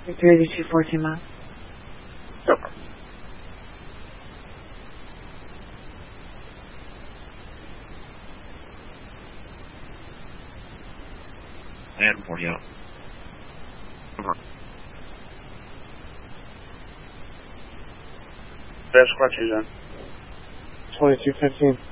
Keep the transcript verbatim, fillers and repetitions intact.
Victor eighty-two fourteen miles. Super. And forty out. Over. Best question, John. twenty-two fifteen.